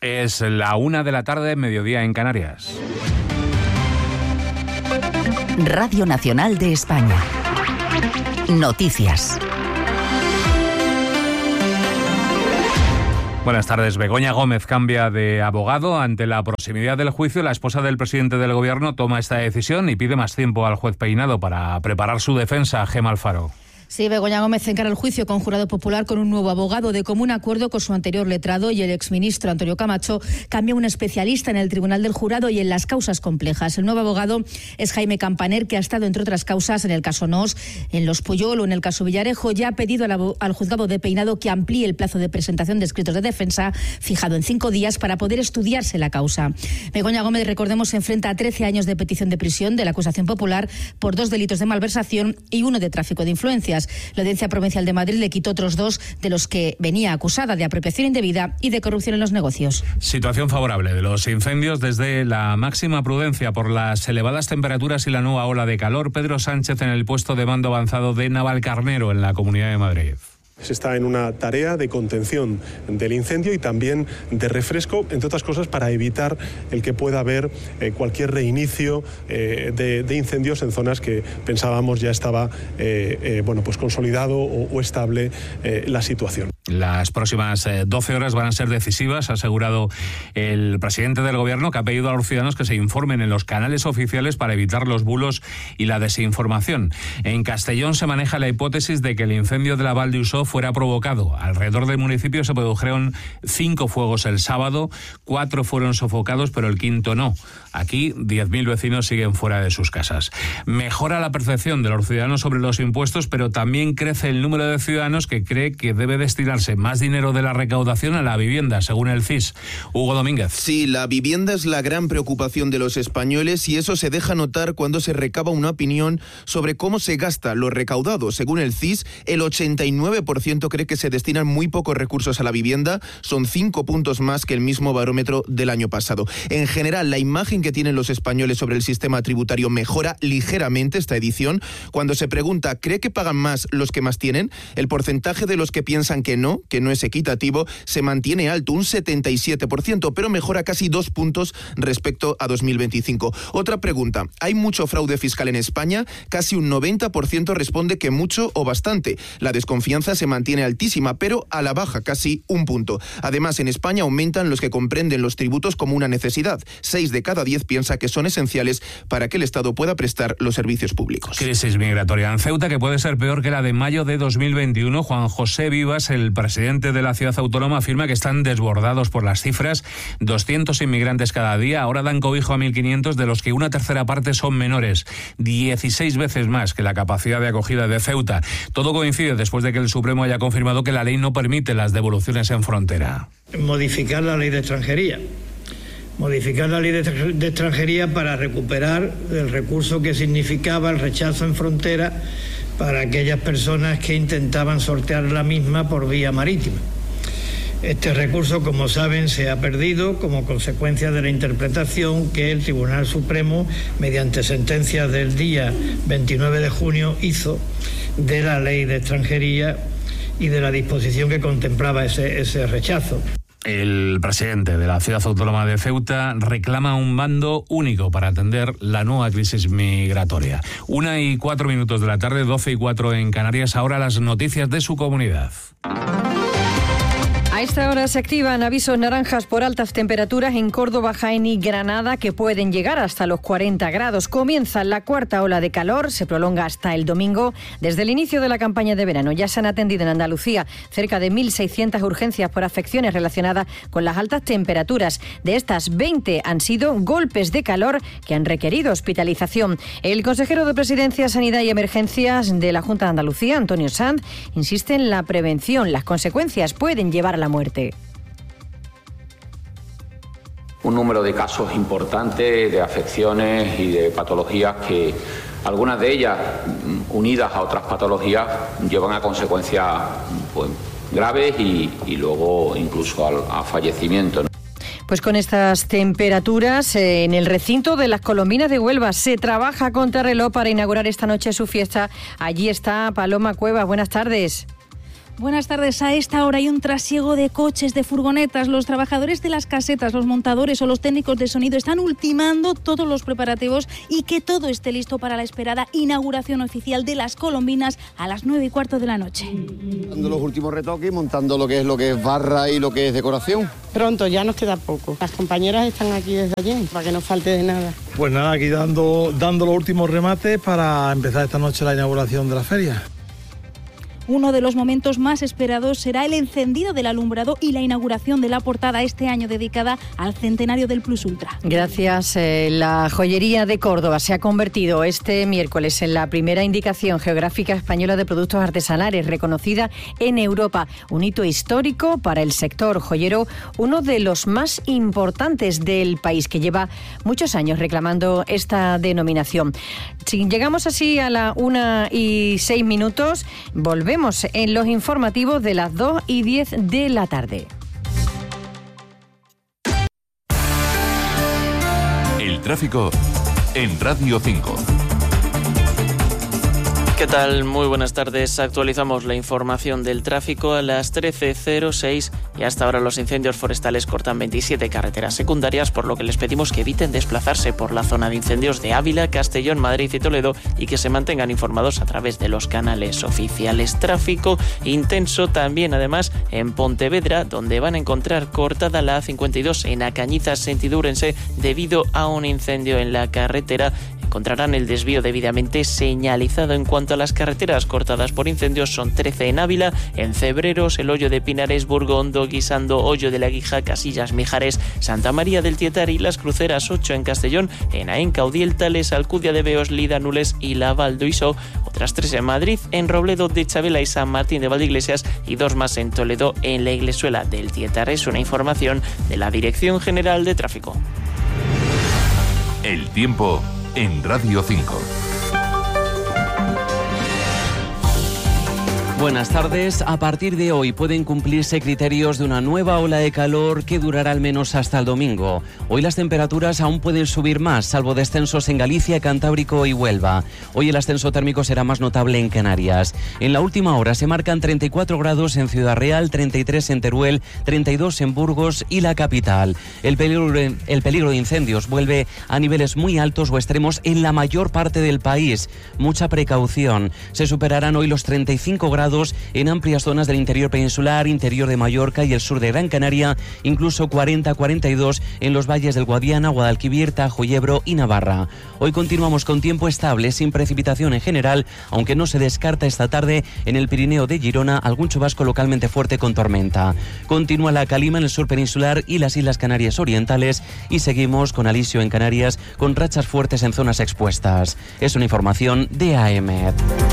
Es la 1:00 p.m, mediodía en Canarias. Radio Nacional de España. Noticias. Buenas tardes. Begoña Gómez cambia de abogado. Ante la proximidad del juicio, la esposa del presidente del Gobierno toma esta decisión y pide más tiempo al juez Peinado para preparar su defensa. Gemma Alfaro. Sí, Begoña Gómez encara el juicio con jurado popular con un nuevo abogado. De común acuerdo con su anterior letrado y el exministro Antonio Camacho, cambia un especialista en el Tribunal del Jurado y en las causas complejas. El nuevo abogado es Jaime Campaner, que ha estado, entre otras causas, en el caso Nos, en Los Puyol o en el caso Villarejo. Ya ha pedido al juzgado de Peinado que amplíe el plazo de presentación de escritos de defensa, fijado en 5 días, para poder estudiarse la causa. Begoña Gómez, recordemos, se enfrenta a 13 años de petición de prisión de la acusación popular por 2 delitos de malversación y 1 de tráfico de influencias. La Audiencia Provincial de Madrid le quitó otros 2 de los que venía acusada de apropiación indebida y de corrupción en los negocios. Situación favorable de los incendios desde la máxima prudencia por las elevadas temperaturas y la nueva ola de calor. Pedro Sánchez en el puesto de mando avanzado de Navalcarnero en la Comunidad de Madrid. Se está en una tarea de contención del incendio y también de refresco, entre otras cosas, para evitar el que pueda haber cualquier reinicio de incendios en zonas que pensábamos ya estaba consolidado o estable la situación. Las próximas 12 horas van a ser decisivas, ha asegurado el presidente del Gobierno, que ha pedido a los ciudadanos que se informen en los canales oficiales para evitar los bulos y la desinformación. En Castellón se maneja la hipótesis de que el incendio de la Val d'Usó fuera provocado. Alrededor del municipio se produjeron 5 fuegos el sábado, 4 fueron sofocados, pero el 5.º no. Aquí 10.000 vecinos siguen fuera de sus casas. Mejora la percepción de los ciudadanos sobre los impuestos, pero también crece el número de ciudadanos que cree que debe destinarse más dinero de la recaudación a la vivienda, según el CIS. Hugo Domínguez. Sí, la vivienda es la gran preocupación de los españoles y eso se deja notar cuando se recaba una opinión sobre cómo se gasta lo recaudado. Según el CIS, el 89% cree que se destinan muy pocos recursos a la vivienda, son 5 puntos más que el mismo barómetro del año pasado. En general, la imagen que tienen los españoles sobre el sistema tributario mejora ligeramente esta edición. Cuando se pregunta, ¿cree que pagan más los que más tienen? El porcentaje de los que piensan que no es equitativo, se mantiene alto, un 77%, pero mejora casi 2 puntos respecto a 2025. Otra pregunta, ¿hay mucho fraude fiscal en España? Casi un 90% responde que mucho o bastante. La desconfianza se mantiene altísima, pero a la baja, casi 1 punto. Además, en España aumentan los que comprenden los tributos como una necesidad. 6 de cada 10 piensa que son esenciales para que el Estado pueda prestar los servicios públicos. Crisis migratoria en Ceuta que puede ser peor que la de mayo de 2021. Juan José Vivas, el presidente de la ciudad autónoma, afirma que están desbordados por las cifras. 200 inmigrantes cada día, ahora dan cobijo a 1.500, de los que una tercera parte son menores, 16 veces más que la capacidad de acogida de Ceuta. Todo coincide después de que el Supremo haya confirmado que la ley no permite las devoluciones en frontera. Modificar la ley de extranjería. Modificar la ley de extranjería para recuperar el recurso que significaba el rechazo en frontera para aquellas personas que intentaban sortear la misma por vía marítima. Este recurso, como saben, se ha perdido como consecuencia de la interpretación que el Tribunal Supremo, mediante sentencia del día 29 de junio, hizo de la ley de extranjería y de la disposición que contemplaba ese rechazo. El presidente de la ciudad autónoma de Ceuta reclama un bando único para atender la nueva crisis migratoria. 1:04 de la tarde, 12:04 en Canarias. Ahora las noticias de su comunidad. A esta hora se activan avisos naranjas por altas temperaturas en Córdoba, Jaén y Granada, que pueden llegar hasta los 40 grados. Comienza la 4ª ola de calor, se prolonga hasta el domingo. Desde el inicio de la campaña de verano ya se han atendido en Andalucía cerca de 1.600 urgencias por afecciones relacionadas con las altas temperaturas. De estas, 20 han sido golpes de calor que han requerido hospitalización. El consejero de Presidencia, Sanidad y Emergencias de la Junta de Andalucía, Antonio Sanz, insiste en la prevención. Las consecuencias pueden llevar a la muerte. Un número de casos importantes de afecciones y de patologías que algunas de ellas, unidas a otras patologías, llevan a consecuencias graves y luego incluso a fallecimiento. Pues con estas temperaturas, en el recinto de las Colombinas de Huelva se trabaja contrarreloj para inaugurar esta noche su fiesta. Allí está Paloma Cuevas. Buenas tardes. Buenas tardes. A esta hora hay un trasiego de coches, de furgonetas. Los trabajadores de las casetas, los montadores o los técnicos de sonido están ultimando todos los preparativos y que todo esté listo para la esperada inauguración oficial de las Colombinas a las 9:15 de la noche. Dando los últimos retoques, montando lo que es barra y lo que es decoración. Pronto, ya nos queda poco. Las compañeras están aquí desde ayer para que no falte de nada. Pues nada, aquí dando los últimos remates para empezar esta noche la inauguración de la feria. Uno de los momentos más esperados será el encendido del alumbrado y la inauguración de la portada este año dedicada al centenario del Plus Ultra. Gracias. La joyería de Córdoba se ha convertido este miércoles en la primera indicación geográfica española de productos artesanales reconocida en Europa. Un hito histórico para el sector joyero, uno de los más importantes del país, que lleva muchos años reclamando esta denominación. Si llegamos así a la 1:06, volvemos en los informativos de las 2:10 de la tarde. El tráfico en Radio 5. ¿Qué tal? Muy buenas tardes. Actualizamos la información del tráfico a las 13:06 y hasta ahora los incendios forestales cortan 27 carreteras secundarias, por lo que les pedimos que eviten desplazarse por la zona de incendios de Ávila, Castellón, Madrid y Toledo y que se mantengan informados a través de los canales oficiales. Tráfico intenso también, además, en Pontevedra, donde van a encontrar cortada la A52 en Acañizas, sentido Ourense, debido a un incendio en la carretera. Encontrarán el desvío debidamente señalizado. En cuanto a las carreteras cortadas por incendios, son 13 en Ávila, en Cebreros, el Hoyo de Pinares, Burgondo, Guisando, Hoyo de la Guija, Casillas, Mijares, Santa María del Tietar y Las Cruceras, 8 en Castellón, en Aén, Caudiel, Tales, Alcudia de Beos, Lida, Nules y La Valduiso, otras 3 en Madrid, en Robledo de Chabela y San Martín de Valdeiglesias y 2 más en Toledo, en la Iglesuela del Tietar. Es una información de la Dirección General de Tráfico. El tiempo en Radio 5. Buenas tardes. A partir de hoy pueden cumplirse criterios de una nueva ola de calor que durará al menos hasta el domingo. Hoy las temperaturas aún pueden subir más, salvo descensos en Galicia, Cantábrico y Huelva. Hoy el ascenso térmico será más notable en Canarias. En la última hora se marcan 34 grados en Ciudad Real, 33 en Teruel, 32 en Burgos y la capital. El peligro de incendios vuelve a niveles muy altos o extremos en la mayor parte del país. Mucha precaución. Se superarán hoy los 35 grados en amplias zonas del interior peninsular, interior de Mallorca y el sur de Gran Canaria, incluso 40-42 en los valles del Guadiana, Guadalquivir, Tajo y Ebro y Navarra. Hoy continuamos con tiempo estable, sin precipitación en general, aunque no se descarta esta tarde en el Pirineo de Girona algún chubasco localmente fuerte con tormenta. Continúa la calima en el sur peninsular y las Islas Canarias Orientales y seguimos con alisio en Canarias con rachas fuertes en zonas expuestas. Es una información de AEMET.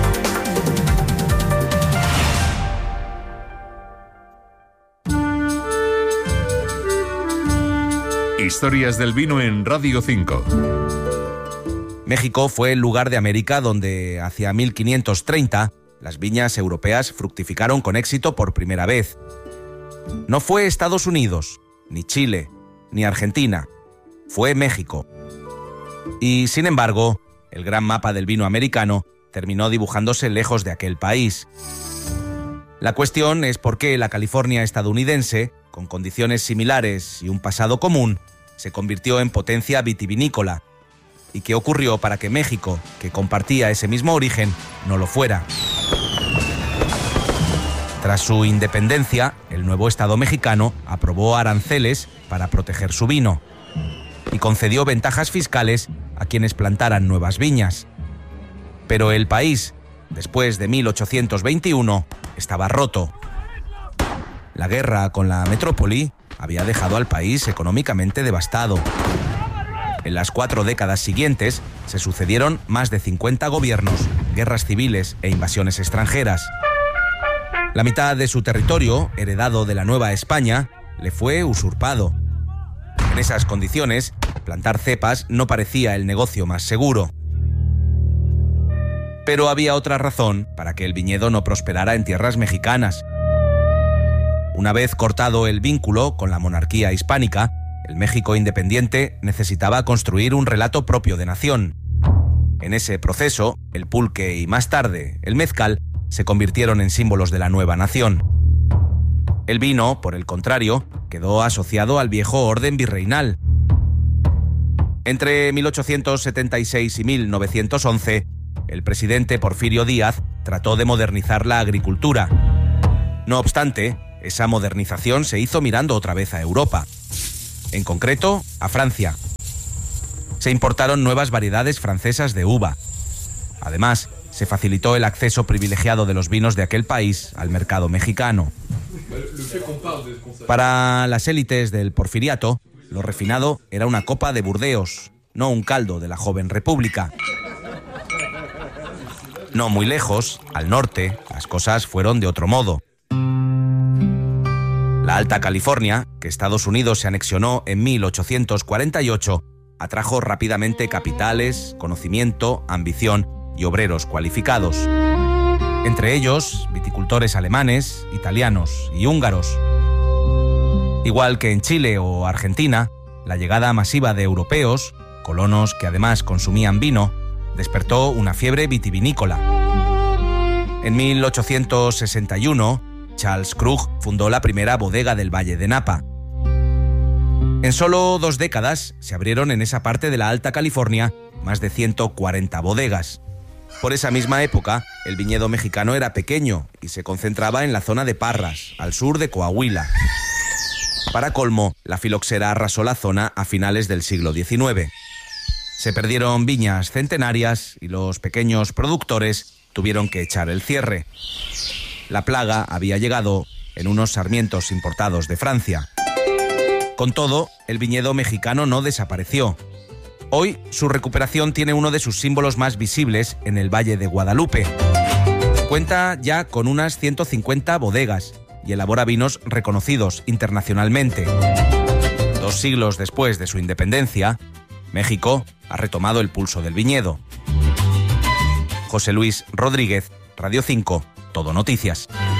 Historias del vino en Radio 5. México fue el lugar de América donde, hacia 1530, las viñas europeas fructificaron con éxito por primera vez. No fue Estados Unidos, ni Chile, ni Argentina. Fue México. Y, sin embargo, el gran mapa del vino americano terminó dibujándose lejos de aquel país. La cuestión es por qué la California estadounidense, con condiciones similares y un pasado común, se convirtió en potencia vitivinícola. ¿Y qué ocurrió para que México, que compartía ese mismo origen, no lo fuera? Tras su independencia, el nuevo Estado mexicano aprobó aranceles para proteger su vino y concedió ventajas fiscales a quienes plantaran nuevas viñas. Pero el país, después de 1821, estaba roto. La guerra con la metrópoli había dejado al país económicamente devastado. En las 4 décadas siguientes se sucedieron más de 50 gobiernos, guerras civiles e invasiones extranjeras. La mitad de su territorio, heredado de la Nueva España, le fue usurpado. En esas condiciones, plantar cepas no parecía el negocio más seguro. Pero había otra razón para que el viñedo no prosperara en tierras mexicanas. Una vez cortado el vínculo con la monarquía hispánica, el México independiente necesitaba construir un relato propio de nación. En ese proceso, el pulque y más tarde el mezcal se convirtieron en símbolos de la nueva nación. El vino, por el contrario, quedó asociado al viejo orden virreinal. Entre 1876 y 1911, el presidente Porfirio Díaz trató de modernizar la agricultura. No obstante, esa modernización se hizo mirando otra vez a Europa, en concreto a Francia. Se importaron nuevas variedades francesas de uva. Además, se facilitó el acceso privilegiado de los vinos de aquel país al mercado mexicano. Para las élites del porfiriato, lo refinado era una copa de Burdeos, no un caldo de la joven república. No muy lejos, al norte, las cosas fueron de otro modo. La Alta California, que Estados Unidos se anexionó en 1848, atrajo rápidamente capitales, conocimiento, ambición y obreros cualificados. Entre ellos, viticultores alemanes, italianos y húngaros. Igual que en Chile o Argentina, la llegada masiva de europeos, colonos que además consumían vino, despertó una fiebre vitivinícola. En 1861, Charles Krug fundó la primera bodega del Valle de Napa. En solo 2 décadas se abrieron en esa parte de la Alta California más de 140 bodegas. Por esa misma época, el viñedo mexicano era pequeño y se concentraba en la zona de Parras, al sur de Coahuila. Para colmo, la filoxera arrasó la zona a finales del siglo XIX. Se perdieron viñas centenarias y los pequeños productores tuvieron que echar el cierre. La plaga había llegado en unos sarmientos importados de Francia. Con todo, el viñedo mexicano no desapareció. Hoy, su recuperación tiene uno de sus símbolos más visibles en el Valle de Guadalupe. Cuenta ya con unas 150 bodegas y elabora vinos reconocidos internacionalmente. 2 siglos después de su independencia, México ha retomado el pulso del viñedo. José Luis Rodríguez, Radio 5, Todo Noticias.